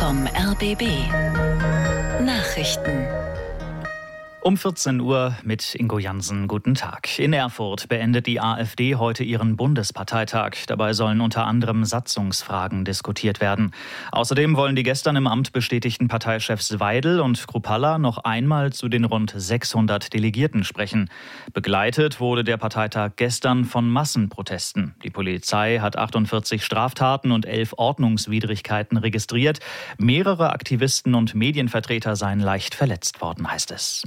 vom RBB. Nachrichten. Um 14 Uhr mit Ingo Jansen. Guten Tag. In Erfurt beendet die AfD heute ihren Bundesparteitag. Dabei sollen unter anderem Satzungsfragen diskutiert werden. Außerdem wollen die gestern im Amt bestätigten Parteichefs Weidel und Kruppalla noch einmal zu den rund 600 Delegierten sprechen. Begleitet wurde der Parteitag gestern von Massenprotesten. Die Polizei hat 48 Straftaten und 11 Ordnungswidrigkeiten registriert. Mehrere Aktivisten und Medienvertreter seien leicht verletzt worden, heißt es.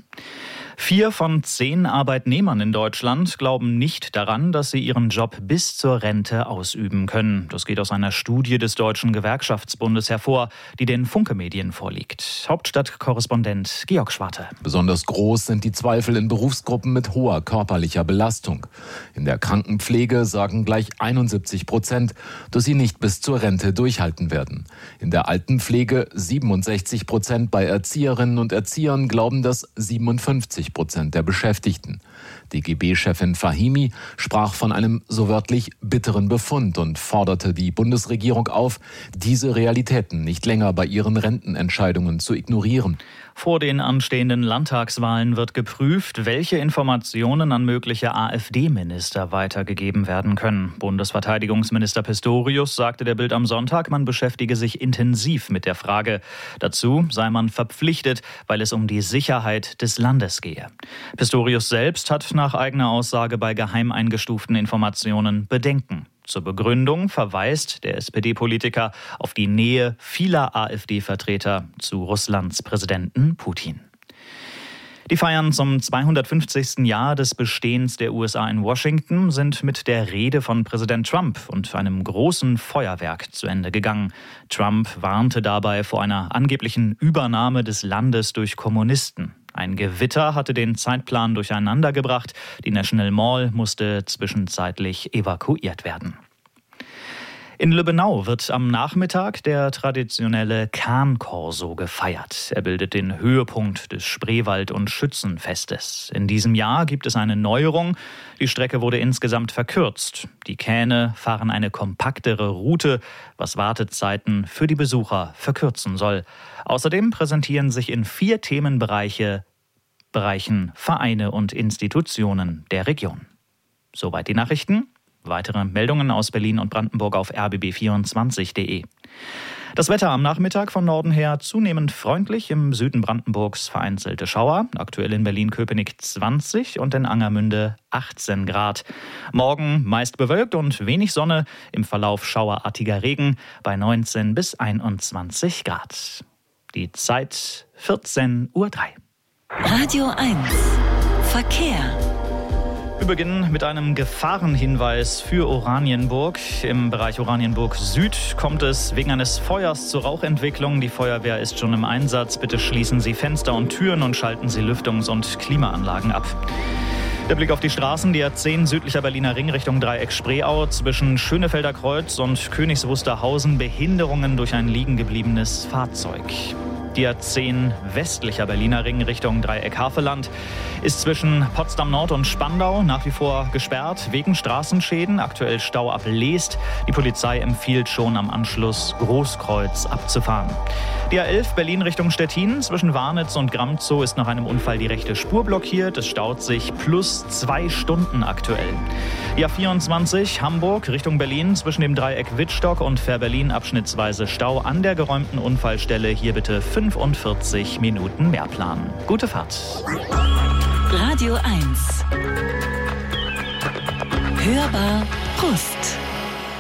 4 von 10 Arbeitnehmern in Deutschland glauben nicht daran, dass sie ihren Job bis zur Rente ausüben können. Das geht aus einer Studie des Deutschen Gewerkschaftsbundes hervor, die den Funke-Medien vorliegt. Hauptstadtkorrespondent Georg Schwarte. Besonders groß sind die Zweifel in Berufsgruppen mit hoher körperlicher Belastung. In der Krankenpflege sagen gleich 71%, dass sie nicht bis zur Rente durchhalten werden. In der Altenpflege 67%, bei Erzieherinnen und Erziehern glauben das 57% der Beschäftigten. DGB-Chefin Fahimi sprach von einem so wörtlich bitteren Befund und forderte die Bundesregierung auf, diese Realitäten nicht länger bei ihren Rentenentscheidungen zu ignorieren. Vor den anstehenden Landtagswahlen wird geprüft, welche Informationen an mögliche AfD-Minister weitergegeben werden können. Bundesverteidigungsminister Pistorius sagte der Bild am Sonntag, man beschäftige sich intensiv mit der Frage. Dazu sei man verpflichtet, weil es um die Sicherheit des Landes gehe. Pistorius selbst hat nach eigener Aussage bei geheim eingestuften Informationen Bedenken. Zur Begründung verweist der SPD-Politiker auf die Nähe vieler AfD-Vertreter zu Russlands Präsidenten Putin. Die Feiern zum 250. Jahr des Bestehens der USA in Washington sind mit der Rede von Präsident Trump und einem großen Feuerwerk zu Ende gegangen. Trump warnte dabei vor einer angeblichen Übernahme des Landes durch Kommunisten. Ein Gewitter hatte den Zeitplan durcheinandergebracht. Die National Mall musste zwischenzeitlich evakuiert werden. In Lübbenau wird am Nachmittag der traditionelle Kahn-Korso gefeiert. Er bildet den Höhepunkt des Spreewald- und Schützenfestes. In diesem Jahr gibt es eine Neuerung. Die Strecke wurde insgesamt verkürzt. Die Kähne fahren eine kompaktere Route, was Wartezeiten für die Besucher verkürzen soll. Außerdem präsentieren sich in 4 Themenbereichen Vereine und Institutionen der Region. Soweit die Nachrichten. Weitere Meldungen aus Berlin und Brandenburg auf rbb24.de. Das Wetter am Nachmittag von Norden her zunehmend freundlich, im Süden Brandenburgs vereinzelte Schauer. Aktuell in Berlin-Köpenick 20 und in Angermünde 18 Grad. Morgen meist bewölkt und wenig Sonne, im Verlauf schauerartiger Regen bei 19 bis 21 Grad. Die Zeit 14:03 Uhr. Radio 1 Verkehr. Wir beginnen mit einem Gefahrenhinweis für Oranienburg. Im Bereich Oranienburg Süd kommt es wegen eines Feuers zur Rauchentwicklung. Die Feuerwehr ist schon im Einsatz. Bitte schließen Sie Fenster und Türen und schalten Sie Lüftungs- und Klimaanlagen ab. Der Blick auf die Straßen, die A10 südlicher Berliner Ring Richtung Dreieck Spreeau zwischen Schönefelder Kreuz und Königs Wusterhausen, Behinderungen durch ein liegen gebliebenes Fahrzeug. Die A10 westlicher Berliner Ring Richtung Dreieck Havelland ist zwischen Potsdam Nord und Spandau nach wie vor gesperrt wegen Straßenschäden. Aktuell Stau ab Leest. Die Polizei empfiehlt schon am Anschluss Großkreuz abzufahren. Die A11 Berlin Richtung Stettin zwischen Warnitz und Gramzow ist nach einem Unfall die rechte Spur blockiert. Es staut sich plus 2 Stunden aktuell. Die A24 Hamburg Richtung Berlin zwischen dem Dreieck Wittstock und Fähr-Berlin abschnittsweise Stau an der geräumten Unfallstelle. Hier bitte 45 Minuten mehr planen. Gute Fahrt. Radio 1 Hörbar Brust.